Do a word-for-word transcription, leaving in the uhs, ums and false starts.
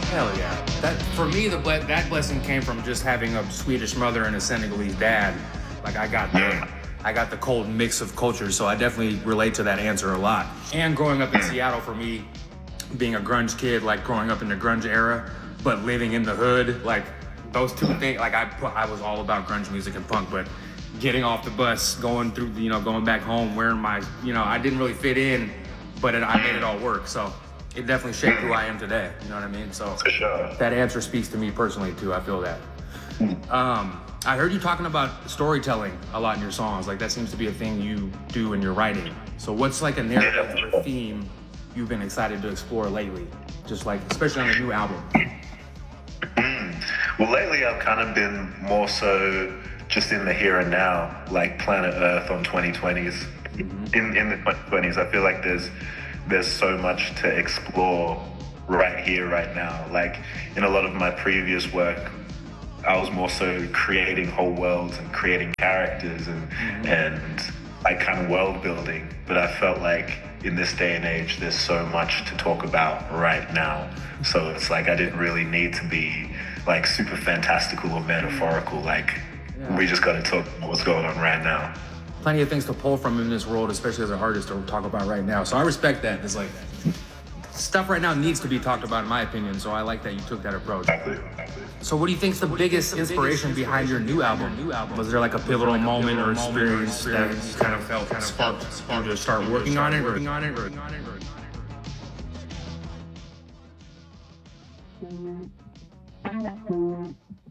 Hell yeah. That for me, the ble- that blessing came from just having a Swedish mother and a Senegalese dad. Like I got the I got the cold mix of cultures, so I definitely relate to that answer a lot. And growing up in Seattle for me, being a grunge kid, like growing up in the grunge era, but living in the hood, like those two things, like I put, I was all about grunge music and punk, but getting off the bus, going through, you know, going back home, wearing my, you know, I didn't really fit in, but it, I made it all work. So it definitely shaped who I am today. You know what I mean? So For sure. that answer speaks to me personally too. I feel that. Um, I heard you talking about storytelling a lot in your songs. Like that seems to be a thing you do in your writing. So what's like a narrative or theme you've been excited to explore lately? Just like, especially on the new album. Well, lately I've kind of been more so just in the here and now, like Planet Earth on twenty twenties. Mm-hmm. In in the twenty twenties, I feel like there's there's so much to explore right here, right now. Like in a lot of my previous work, I was more so creating whole worlds and creating characters and mm-hmm. and like kind of world building. But I felt like in this day and age, there's so much to talk about right now. So it's like I didn't really need to be like super fantastical or metaphorical. Like yeah. we just got to talk about what's going on right now. Plenty of things to pull from in this world, especially as an artist, to talk about right now. So I respect that. It's like stuff right now needs to be talked about, in my opinion. So I like that you took that approach. Exactly. Exactly. So what do you think's the biggest inspiration behind your new album? Was there like a pivotal moment or experience that you kind of felt kind of sparked you to start working on it? Working on it? Or...